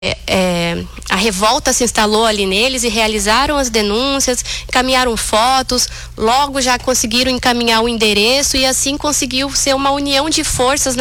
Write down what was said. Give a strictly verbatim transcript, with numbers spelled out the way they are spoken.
É, é, a revolta se instalou ali neles e realizaram as denúncias, encaminharam fotos, logo já conseguiram encaminhar o endereço e assim conseguiu ser uma união de forças